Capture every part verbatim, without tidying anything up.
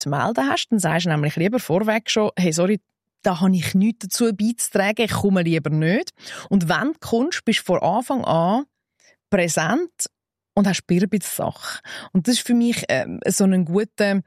zu melden hast, dann sagst du nämlich lieber vorweg schon, hey, sorry, da habe ich nichts dazu beizutragen, ich komme lieber nicht. Und wenn du kommst, bist du von Anfang an präsent und hast ein bisschen Sache. Und das ist für mich äh, so ein guter,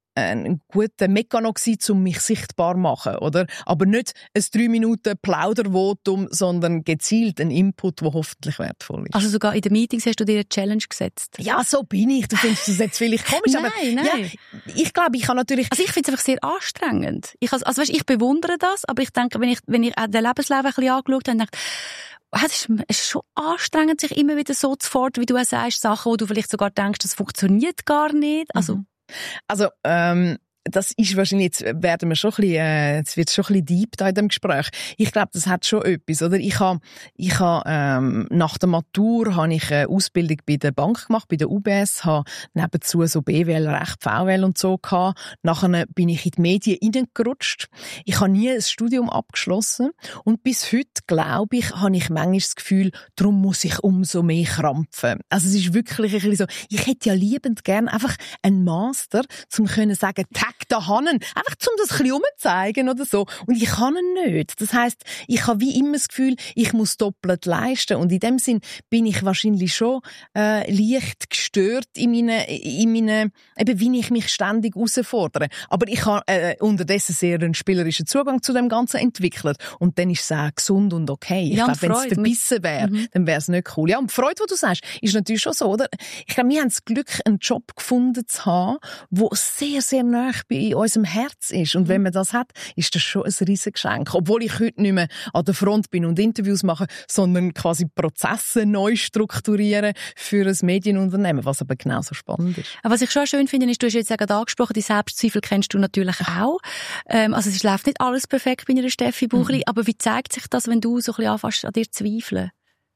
ein guter Mechanismus gewesen, um mich sichtbar zu machen, oder? Aber nicht ein drei Minuten Plaudervotum, sondern gezielt ein Input, der hoffentlich wertvoll ist. Also sogar in den Meetings hast du dir eine Challenge gesetzt? Ja, so bin ich. Du findest das jetzt vielleicht komisch, nein, aber nein. Ja, ich glaube, ich kann natürlich... Also ich finde es einfach sehr anstrengend. Ich, also, also weißt, ich bewundere das, aber ich denke, wenn ich, wenn ich den Lebenslauf ein bisschen angeschaut habe, dachte ich, es ist, es ist schon anstrengend, sich immer wieder so zu fordern, wie du auch sagst, Sachen, wo du vielleicht sogar denkst, das funktioniert gar nicht. Also, mhm. Also, ähm, das ist wahrscheinlich, jetzt werden wir schon ein bisschen, äh, jetzt wird schon ein bisschen deep da in dem Gespräch. Ich glaube, das hat schon etwas, oder? Ich habe, ich habe, ähm, nach der Matur habe ich eine Ausbildung bei der Bank gemacht, bei der U B S, habe nebenzu so B W L, Recht, V W L und so gehabt. Nachher bin ich in die Medien reingerutscht. Ich habe nie ein Studium abgeschlossen. Und bis heute, glaube ich, habe ich manchmal das Gefühl, darum muss ich umso mehr krampfen. Also es ist wirklich ein bisschen so, ich hätte ja liebend gern einfach einen Master, um können sagen, Tag da hanen, einfach um das ein bisschen umzuzeigen oder so. Und ich kann ihn nicht. Das heisst, ich habe wie immer das Gefühl, ich muss doppelt leisten. Und in dem Sinn bin ich wahrscheinlich schon äh, leicht gestört in meinen, in meinen, eben wie ich mich ständig herausfordere. Aber ich habe äh, unterdessen sehr einen spielerischen Zugang zu dem Ganzen entwickelt. Und dann ist es auch gesund und okay. Ich ja, glaube, wenn es verbissen wäre, mhm. dann wäre es nicht cool. Ja, und die Freude, die du sagst, ist natürlich schon so, oder? Ich glaube, wir haben das Glück, einen Job gefunden zu haben, der sehr, sehr nah bei unserem Herz ist. Und wenn man das hat, ist das schon ein riesiges Geschenk. Obwohl ich heute nicht mehr an der Front bin und Interviews mache, sondern quasi Prozesse neu strukturieren für ein Medienunternehmen, was aber genauso spannend ist. Aber was ich schon schön finde, ist, du hast jetzt gerade angesprochen, die Selbstzweifel kennst du natürlich auch. Ähm, also es läuft nicht alles perfekt bei einer Steffi Buchli, mhm. aber wie zeigt sich das, wenn du so ein bisschen anfängst, an dir zu zweifeln?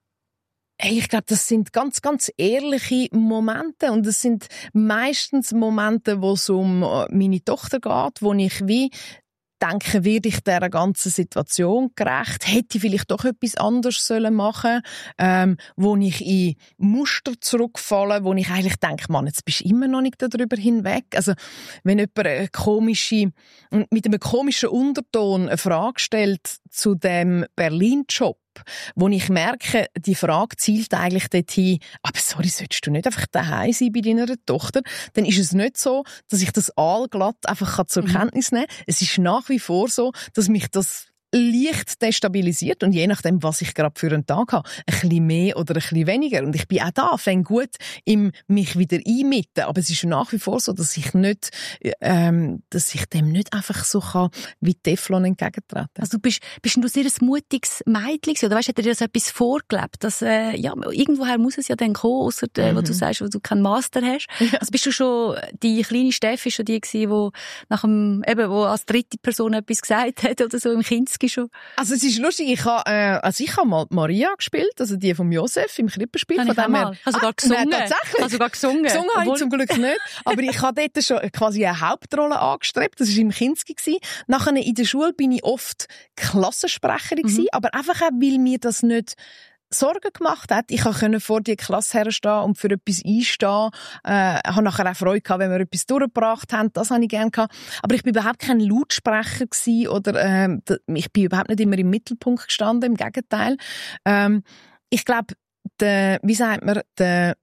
Hey, ich glaube, das sind ganz, ganz ehrliche Momente und es sind meistens Momente, wo es um meine Tochter geht, wo ich wie denke, werde ich dieser ganzen Situation gerecht? Hätte ich vielleicht doch etwas anderes machen sollen, ähm, wo ich in Muster zurückfalle, wo ich eigentlich denke, Mann, jetzt bist du immer noch nicht darüber hinweg. Also, wenn jemand eine komische, mit einem komischen Unterton eine Frage stellt zu dem Berlin-Job, wo ich merke, die Frage zielt eigentlich dorthin, aber sorry, solltest du nicht einfach daheim sein bei deiner Tochter? Dann ist es nicht so, dass ich das allglatt einfach zur Kenntnis nehmen kann. Es ist nach wie vor so, dass mich das leicht destabilisiert und je nachdem, was ich gerade für einen Tag habe, ein bisschen mehr oder ein bisschen weniger. Und ich bin auch da, fängt gut im mich wieder einmitten. Aber es ist nach wie vor so, dass ich nicht, ähm, dass ich dem nicht einfach so kann, wie Teflon entgegentreten. Also du bist, bist du sehr ein mutiges Mädchen gewesen? Oder weißt, hat dir das etwas vorgelebt? Dass, äh, ja, irgendwoher muss es ja dann kommen, ausser, äh, mhm. wo du sagst, wo du keinen Master hast. Ja. Also bist du schon, die kleine Steffi schon die gewesen, wo nach dem, eben, wo als dritte Person etwas gesagt hat oder so im Kinski schon? Also es ist lustig, ich habe, äh, also ich habe mal Maria gespielt, also die von Josef im Krippenspiel. Kann von ich auch mal. Ich habe sogar gesungen. Nein, tatsächlich. Ich habe sogar gesungen. Gesungen habe ich zum Glück nicht. Aber ich habe dort schon quasi eine Hauptrolle angestrebt. Das war im Kinski gewesen. Nachher in der Schule bin ich oft Klassensprecherin gewesen, mhm. aber einfach auch, weil mir das nicht Sorgen gemacht hat. Ich konnte vor die Klasse herstehen und für etwas einstehen. Äh, ich habe nachher auch Freude gehabt, wenn wir etwas durchgebracht haben. Das habe ich gerne gehabt. Aber ich bin überhaupt kein Lautsprecher gewesen oder äh, ich bin überhaupt nicht immer im Mittelpunkt gestanden. Im Gegenteil. Ähm, ich glaube, der, wie sagt man, der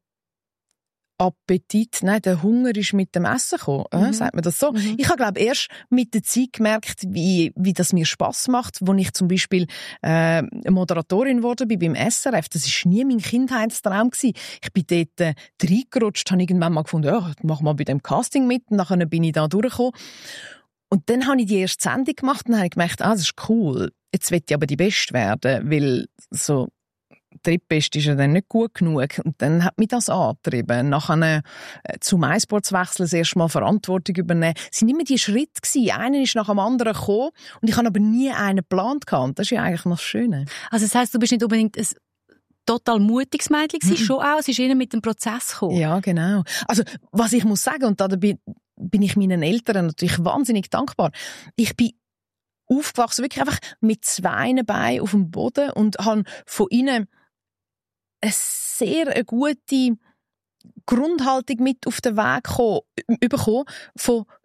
Appetit, nein, der Hunger ist mit dem Essen gekommen, mhm. äh, sagt man das so. Mhm. Ich habe, glaube erst mit der Zeit gemerkt, wie, wie das mir Spass macht, wo ich zum Beispiel äh, Moderatorin geworden bin beim S R F. Das war nie mein Kindheitstraum gewesen. Ich bin dort äh, reingerutscht, habe irgendwann mal gefunden, ja, mach mal bei dem Casting mit, und nachher bin ich da durchgekommen. Und dann habe ich die erste Sendung gemacht und habe gemerkt, ah, das ist cool. Jetzt will ich aber die Beste werden, weil so Drittbeste ist ja dann nicht gut genug. Und dann hat mich das angetrieben. Nach einem äh, zum MySports wechseln, das erste Mal Verantwortung übernehmen. Es waren immer die Schritte gewesen. Einer ist nach dem anderen gekommen. Und ich habe aber nie einen geplant gehabt. Das ist ja eigentlich noch das Schöne. Also das heisst, du bist nicht unbedingt ein total mutiges Mädchen gewesen, mhm. schon auch. Es ist eher mit dem Prozess gekommen. Ja, genau. Also, was ich muss sagen, und da bin, bin ich meinen Eltern natürlich wahnsinnig dankbar. Ich bin aufgewachsen, wirklich einfach mit zwei Beinen auf dem Boden und habe von ihnen eine sehr eine gute Grundhaltung mit auf den Weg bekommen, von